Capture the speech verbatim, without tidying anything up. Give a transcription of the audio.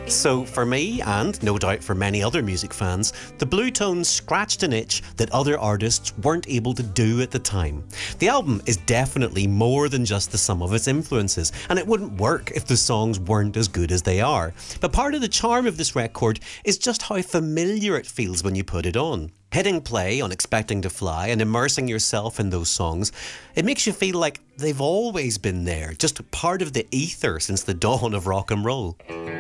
So for me, and no doubt for many other music fans, the Blue Tones scratched an itch that other artists weren't able to do at the time. The album is definitely more than just the sum of its influences, and it wouldn't work if the songs weren't as good as they are. But part of the charm of this record is just how familiar it feels when you put it on. Hitting play on Expecting to Fly and immersing yourself in those songs, it makes you feel like they've always been there, just part of the ether since the dawn of rock and roll.